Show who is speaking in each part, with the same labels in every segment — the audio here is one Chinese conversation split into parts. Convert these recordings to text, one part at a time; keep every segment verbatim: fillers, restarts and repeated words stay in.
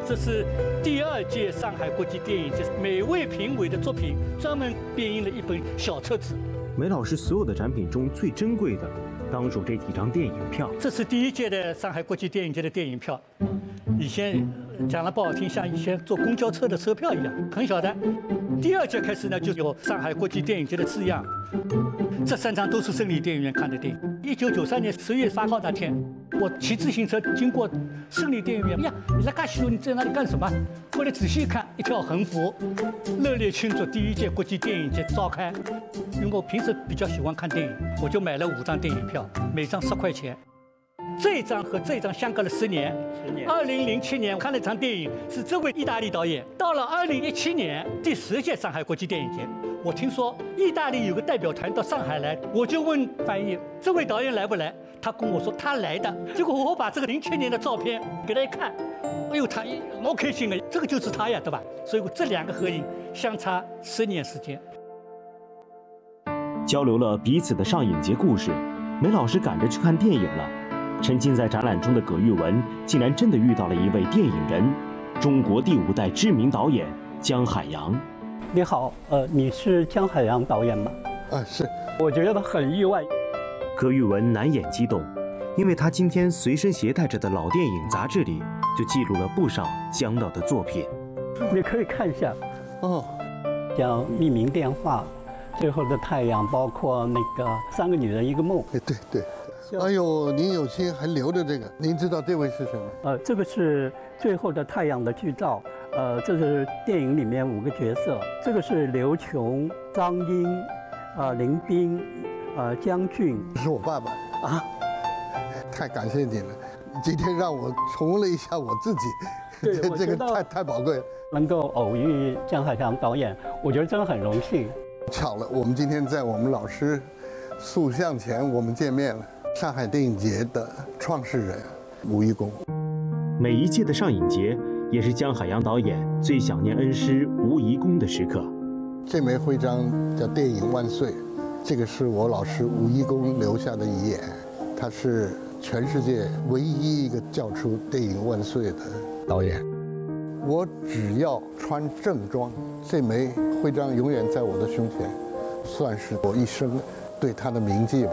Speaker 1: 这是第二届上海国际电影节每位评委的作品，专门编印了一本小册子。
Speaker 2: 梅老师所有的展品中最珍贵的，当属这几张电影票。
Speaker 1: 这是第一届的上海国际电影节的电影票，以前讲了不好听，像以前坐公交车的车票一样，很小的。第二届开始呢，就有上海国际电影节的字样。这三张都是胜利电影院看的电影。一九九三年十月八号那天，我骑自行车经过胜利电影院，哎呀，你来干西路，你在那里干什么？后来仔细一看，一条横幅，热烈庆祝第一届国际电影节召开。因为我平时比较喜欢看电影，我就买了五张电影票，每张十块钱。这张和这张相隔了十年。十年。二零零七年看了一场电影，是这位意大利导演。到了二零一七年第十届上海国际电影节，我听说意大利有个代表团到上海来，我就问翻译这位导演来不来，他跟我说他来的。结果我把这个零七年的照片给他一看，哎呦，他老开心了，这个就是他呀，对吧？所以我这两个合影相差十年时间。
Speaker 2: 交流了彼此的上影节故事，梅老师赶着去看电影了。沉浸在展览中的葛玉文，竟然真的遇到了一位电影人，中国第五代知名导演姜海洋。
Speaker 3: 你好，呃，你是姜海洋导演吗？
Speaker 4: 啊，是。
Speaker 3: 我觉得很意外。
Speaker 2: 葛玉文难掩激动，因为他今天随身携带着的老电影杂志里，就记录了不少姜导的作品。
Speaker 3: 你可以看一下，
Speaker 4: 哦，
Speaker 3: 像《匿名电话》、《最后的太阳》，包括那个《三个女人一个梦》。
Speaker 4: 哎，对对。哎呦，您有心还留着这个，您知道这位是什么？
Speaker 3: 呃，这个是《最后的太阳》的剧照，呃，这是电影里面五个角色，这个是刘琼、张英、呃林彬、呃姜俊。
Speaker 4: 是我爸爸啊，太感谢你了，今天让我重温了一下我自己，
Speaker 3: 对，
Speaker 4: 这个太太宝贵了。
Speaker 3: 能够偶遇姜海洋导演，我觉得真的很荣幸。
Speaker 4: 巧了，我们今天在我们老师塑像前我们见面了。上海电影节的创始人吴贻弓。
Speaker 2: 每一届的上影节也是姜海洋导演最想念恩师吴贻弓的时刻。
Speaker 4: 这枚徽章叫“电影万岁”，这个是我老师吴贻弓留下的遗言。他是全世界唯一一个叫出“电影万岁”的导演。我只要穿正装，这枚徽章永远在我的胸前，算是我一生对他的铭记吧。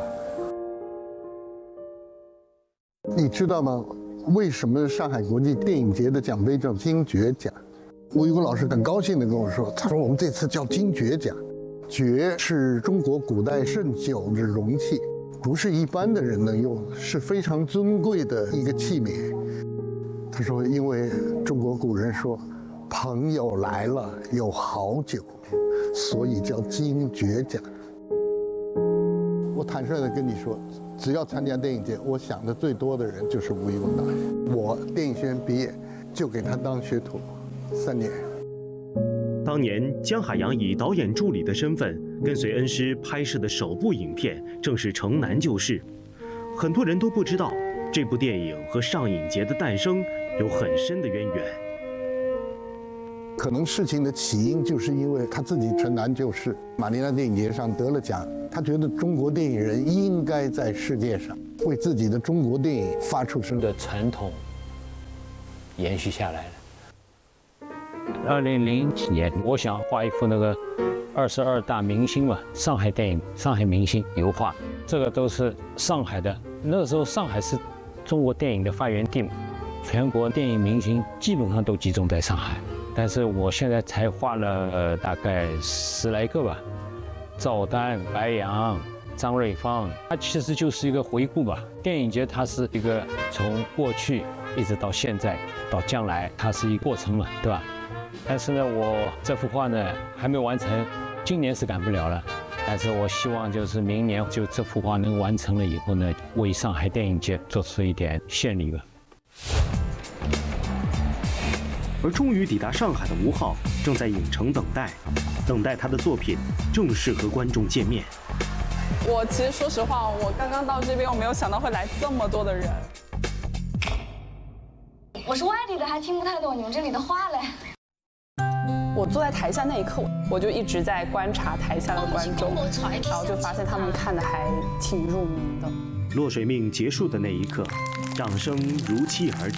Speaker 4: 你知道吗？为什么上海国际电影节的奖杯叫金爵奖？吴贻弓老师很高兴地跟我说，他说我们这次叫金爵奖，爵是中国古代盛酒的容器，不是一般的人能用，是非常尊贵的一个器皿。他说，因为中国古人说，朋友来了有好酒，所以叫金爵奖。我坦率地跟你说，只要参加电影节，我想的最多的人就是吴贻弓导演。我电影学院毕业，就给他当学徒三年。
Speaker 2: 当年姜海洋以导演助理的身份跟随恩师拍摄的首部影片，正是《城南旧事》。很多人都不知道，这部电影和上影节的诞生有很深的渊源。
Speaker 4: 可能事情的起因就是因为他自己城南旧事，马尼拉电影节上得了奖，他觉得中国电影人应该在世界上为自己的中国电影发出声
Speaker 5: 的传统延续下来了。二零零几年，我想画一幅那个二十二大明星嘛，上海电影、上海明星油画，这个都是上海的。那个时候上海是中国电影的发源地嘛，全国电影明星基本上都集中在上海。但是我现在才画了呃大概十来个吧，赵丹、白杨、张瑞芳，它其实就是一个回顾吧。电影节它是一个从过去一直到现在到将来，它是一个过程嘛，对吧？但是呢，我这幅画呢还没完成，今年是赶不了了。但是我希望就是明年就这幅画能完成了以后呢，为上海电影节做出一点献礼吧。
Speaker 2: 而终于抵达上海的吴昊正在影城等待，等待他的作品正式和观众见面。
Speaker 6: 我其实说实话，我刚刚到这边，我没有想到会来这么多的人。
Speaker 7: 我是外地的，还听不太懂你们这里的话嘞。
Speaker 6: 我坐在台下那一刻，我就一直在观察台下的观众，然后就发现他们看的还挺入迷的。
Speaker 2: 落水命结束的那一刻，掌声如期而至。